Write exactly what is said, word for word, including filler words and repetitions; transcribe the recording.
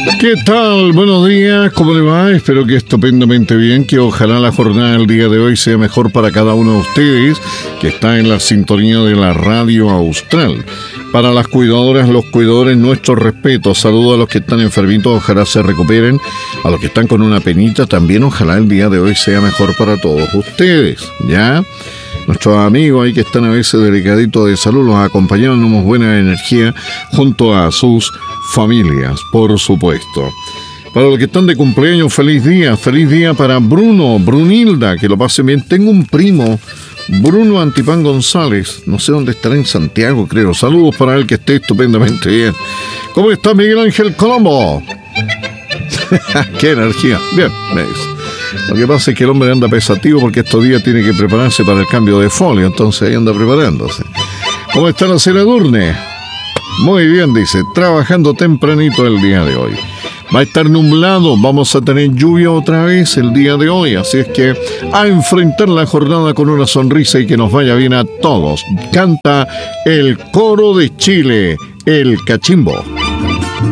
¿Qué tal? Buenos días, ¿cómo le va? Espero que estupendamente bien, que ojalá la jornada del día de hoy sea mejor para cada uno de ustedes que está en la sintonía de la Radio Austral. Para las cuidadoras, los cuidadores, nuestro respeto. Saludo a los que están enfermitos, ojalá se recuperen. A los que están con una penita, también ojalá el día de hoy sea mejor para todos ustedes, ¿ya? Nuestros amigos ahí que están a veces delicaditos de salud los acompañan en buena energía junto a sus familias, por supuesto. Para los que están de cumpleaños, feliz día, feliz día para Bruno, Brunilda, que lo pasen bien. Tengo un primo, Bruno Antipán González, no sé dónde estará, en Santiago, creo. Saludos para él, que esté estupendamente bien. ¿Cómo está Miguel Ángel Colombo? ¡Qué energía! Bien, me dice. Lo que pasa es que el hombre anda pensativo porque estos días tiene que prepararse para el cambio de folio, entonces ahí anda preparándose. ¿Cómo está la señora Durne? Muy bien, dice, trabajando tempranito el día de hoy. Va a estar nublado, vamos a tener lluvia otra vez el día de hoy, así es que a enfrentar la jornada con una sonrisa y que nos vaya bien a todos. Canta el Coro de Chile, el Cachimbo.